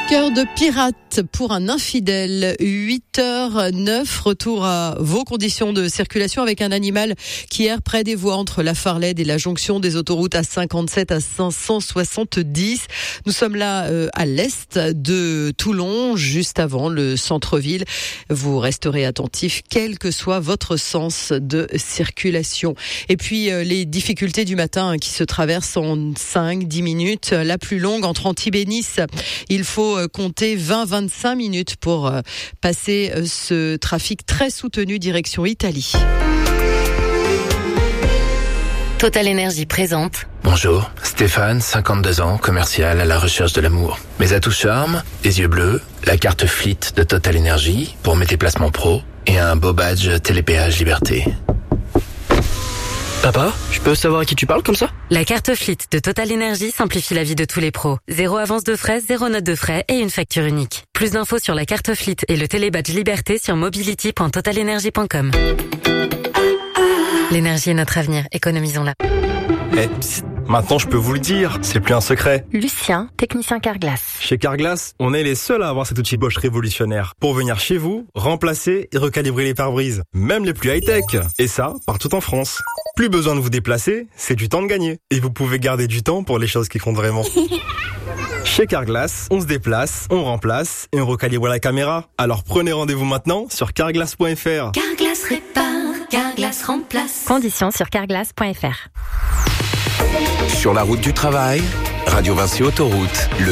Cœur de pirate pour un infidèle, 8h09, retour à vos conditions de circulation avec un animal qui erre près des voies entre la Farlède et la jonction des autoroutes A57 à 570. Nous sommes là à l'est de Toulon, juste avant le centre-ville. Vous resterez attentifs quel que soit votre sens de circulation. Et puis les difficultés du matin qui se traversent en 5-10 minutes. La plus longue entre Antibes et Nice, il faut compter 20-25 minutes pour passer ce trafic très soutenu direction Italie. Total Énergie présente. Bonjour, Stéphane, 52 ans, commercial à la recherche de l'amour. Mes atouts charme, les yeux bleus, la carte Fleet de Total Énergie pour mes déplacements pro et un beau badge Télépéage Liberté. Papa, je peux savoir à qui tu parles comme ça? La carte Fleet de Total Énergie simplifie la vie de tous les pros. 0 avance de frais, 0 note de frais et une facture unique. Plus d'infos sur la carte Fleet et le télébadge Liberté sur mobility.totalenergie.com. L'énergie est notre avenir, économisons-la. Psst, maintenant je peux vous le dire, c'est plus un secret. Lucien, technicien Carglass. Chez Carglass, on est les seuls à avoir cet outil Bosch révolutionnaire pour venir chez vous, remplacer et recalibrer les pare-brises, même les plus high-tech. Et ça, partout en France. Plus besoin de vous déplacer, c'est du temps de gagner. Et vous pouvez garder du temps pour les choses qui comptent vraiment. Chez Carglass, on se déplace, on remplace et on recalibre la caméra. Alors prenez rendez-vous maintenant sur carglass.fr. Carglass répare, Carglass remplace. Conditions sur carglass.fr. Sur la route du travail, Radio Vinci Autoroute, le